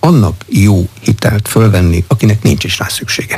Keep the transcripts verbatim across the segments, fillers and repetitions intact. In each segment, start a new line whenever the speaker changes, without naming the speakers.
annak jó hitelt fölvenni, akinek nincs is rá szüksége?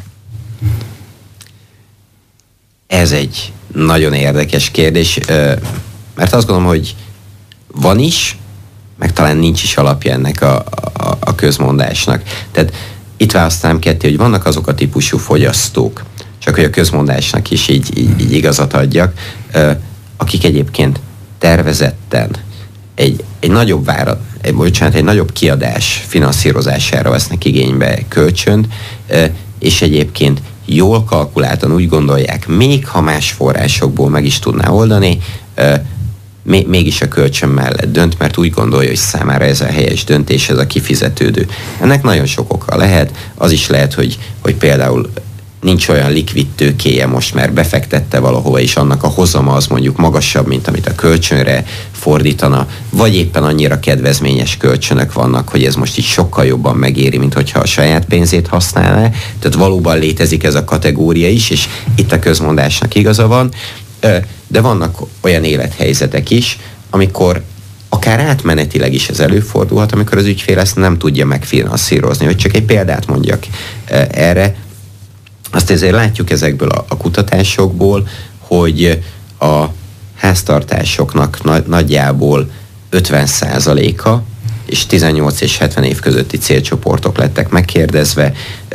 Ez egy nagyon érdekes kérdés, mert azt gondolom, hogy van is, meg talán nincs is alapja ennek a, a, a közmondásnak. Tehát itt választanám ketté, hogy vannak azok a típusú fogyasztók, csak hogy a közmondásnak is így, így, így igazat adjak, akik egyébként tervezetten egy, egy nagyobb várat, egy, bocsánat, egy nagyobb kiadás finanszírozására vesznek igénybe kölcsönt, és egyébként jól kalkuláltan úgy gondolják, még ha más forrásokból meg is tudná oldani, mégis a kölcsön mellett dönt, mert úgy gondolja, hogy számára ez a helyes döntés, ez a kifizetődő. Ennek nagyon sok oka lehet. Az is lehet, hogy, hogy például nincs olyan likvid tőkéje most, mert befektette valahova, és annak a hozama az mondjuk magasabb, mint amit a kölcsönre fordítana, vagy éppen annyira kedvezményes kölcsönök vannak, hogy ez most így sokkal jobban megéri, mint hogyha a saját pénzét használná. Tehát valóban létezik ez a kategória is, és itt a közmondásnak igaza van, de vannak olyan élethelyzetek is, amikor akár átmenetileg is ez előfordulhat, amikor az ügyfél ezt nem tudja megfinanszírozni. Hogy csak egy példát mondjak erre, azt ezért látjuk ezekből a, a kutatásokból, hogy a háztartásoknak na- nagyjából ötven százaléka és tizennyolc és hetven év közötti célcsoportok lettek megkérdezve,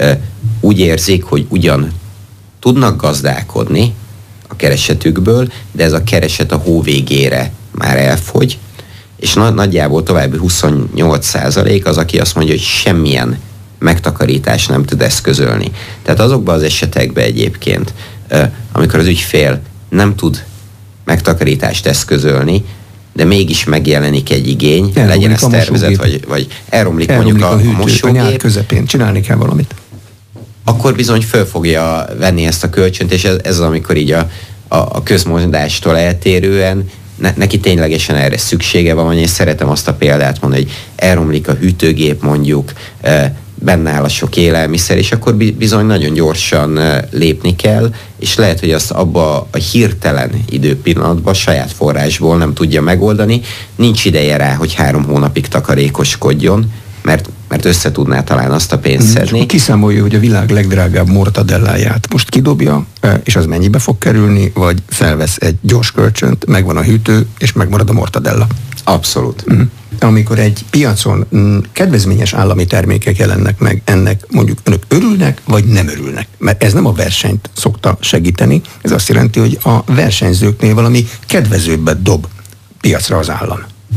úgy érzik, hogy ugyan tudnak gazdálkodni a keresetükből, de ez a kereset a hó végére már elfogy, és na- nagyjából további huszonnyolc százalék az, aki azt mondja, hogy semmilyen megtakarítás nem tud eszközölni. Tehát azokban az esetekben egyébként, amikor az ügyfél nem tud megtakarítást eszközölni, de mégis megjelenik egy igény, elromlik legyen ez tervezet, vagy, vagy elromlik, elromlik mondjuk a, a, hűtő, a mosógép. A nyár
közepén csinálni kell valamit.
Akkor bizony föl fogja venni ezt a kölcsönt, és ez, ez az, amikor így a, a, a közmondástól eltérően ne, neki ténylegesen erre szüksége van, és szeretem azt a példát mondani, hogy elromlik a hűtőgép mondjuk, benne áll a sok élelmiszer, és akkor bizony nagyon gyorsan lépni kell, és lehet, hogy azt abba a hirtelen időpillanatban saját forrásból nem tudja megoldani. Nincs ideje rá, hogy három hónapig takarékoskodjon, mert, mert össze tudná talán azt a pénzt szedni.
És kiszámolja, hogy a világ legdrágább mortadelláját most kidobja, és az mennyibe fog kerülni, vagy felvesz egy gyors kölcsönt, megvan a hűtő, és megmarad a mortadella.
Abszolút.
Uh-huh. Amikor egy piacon mm, kedvezményes állami termékek jelennek meg, ennek mondjuk önök örülnek, vagy nem örülnek? Mert ez nem a versenyt szokta segíteni, ez azt jelenti, hogy a versenyzőknél valami kedvezőbbet dob piacra az állam.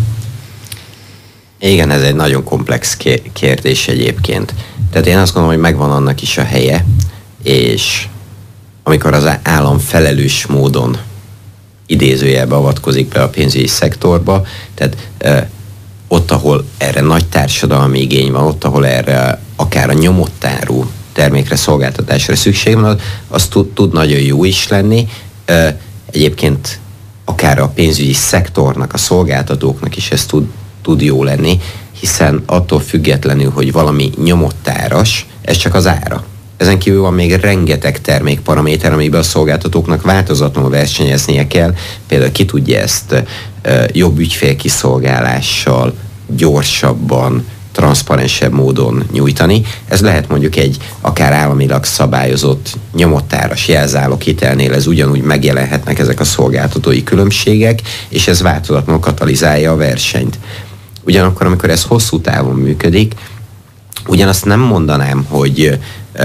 Igen, ez egy nagyon komplex kérdés egyébként. Tehát én azt gondolom, hogy megvan annak is a helye, és amikor az állam felelős módon idézőjelbe avatkozik be a pénzügyi szektorba, tehát eh, ott, ahol erre nagy társadalmi igény van, ott, ahol erre akár a nyomott áru termékre, szolgáltatásra szükség van, az tud, tud nagyon jó is lenni. Eh, egyébként akár a pénzügyi szektornak, a szolgáltatóknak is ez tud, tud jó lenni, hiszen attól függetlenül, hogy valami nyomott áras, ez csak az ára. Ezen kívül van még rengeteg termékparaméter, amiben a szolgáltatóknak változatlanul versenyeznie kell. Például ki tudja ezt e, jobb ügyfélkiszolgálással, gyorsabban, transzparensebb módon nyújtani. Ez lehet mondjuk egy akár államilag szabályozott nyomottáras jelzáloghitelnél, ez ugyanúgy megjelenhetnek ezek a szolgáltatói különbségek, és ez változatlanul katalizálja a versenyt. Ugyanakkor, amikor ez hosszú távon működik, ugyanazt nem mondanám, hogy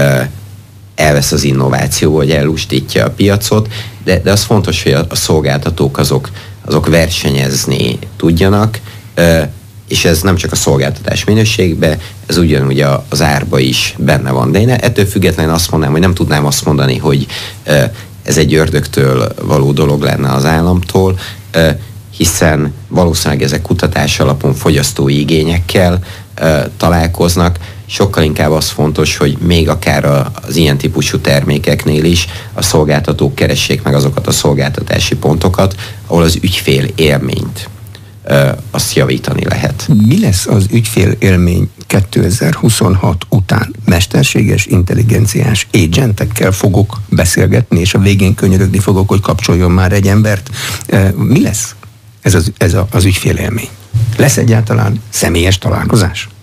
elvesz az innováció, vagy ellustítja a piacot, de, de az fontos, hogy a, a szolgáltatók azok, azok versenyezni tudjanak, és ez nem csak a szolgáltatás minőségben, ez ugyanúgy az árba is benne van. De én ettől függetlenül azt mondanám, hogy nem tudnám azt mondani, hogy ez egy ördögtől való dolog lenne az államtól, hiszen valószínűleg ezek kutatás alapon fogyasztói igényekkel találkoznak. Sokkal inkább az fontos, hogy még akár az ilyen típusú termékeknél is a szolgáltatók keressék meg azokat a szolgáltatási pontokat, ahol az ügyfél élményt azt javítani lehet.
Mi lesz az ügyfél élmény kétezer-huszonhat után? Mesterséges intelligenciás agentekkel fogok beszélgetni, és a végén könyörögni fogok, hogy kapcsoljon már egy embert. Mi lesz ez az, ez az ügyfél élmény? Lesz egyáltalán személyes találkozás?